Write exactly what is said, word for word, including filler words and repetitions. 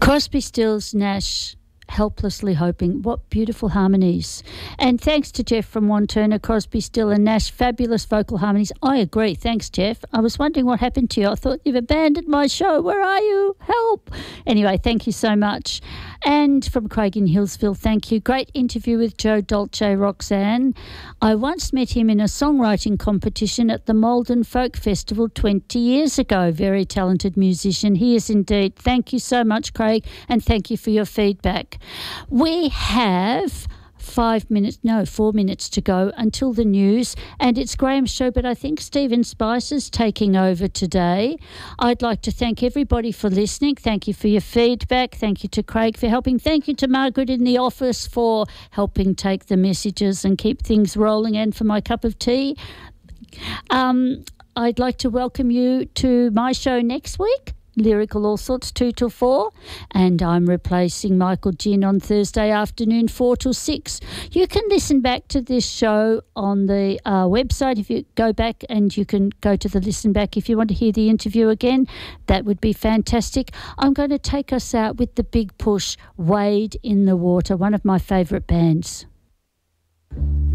Crosby, Stills, Nash, Helplessly Hoping. What beautiful harmonies. And thanks to Jeff from Wanturna, Crosby, Still and Nash. Fabulous vocal harmonies. I agree. Thanks, Jeff. I was wondering what happened to you. I thought you've abandoned my show. Where are you? Help. Anyway, thank you so much. And from Craig in Hillsville, thank you. Great interview with Joe Dolce, Roxanne. I once met him in a songwriting competition at the Malden Folk Festival twenty years ago. Very talented musician. He is indeed. Thank you so much, Craig, and thank you for your feedback. We have five minutes, no, four minutes to go until the news, and it's Graham's show, but I think Stephen Spice is taking over today. I'd like to thank everybody for listening. Thank you for your feedback. Thank you to Craig for helping. Thank you to Margaret in the office for helping take the messages and keep things rolling, and for my cup of tea. Um, I'd like to welcome you to my show next week. Lyrical All Sorts, two till four, and I'm replacing Michael Ginn on Thursday afternoon, four till six. You can listen back to this show on the uh, website. If you go back, and you can go to the listen back if you want to hear the interview again, that would be fantastic. I'm going to take us out with the Big Push, Wade in the Water, one of my favourite bands.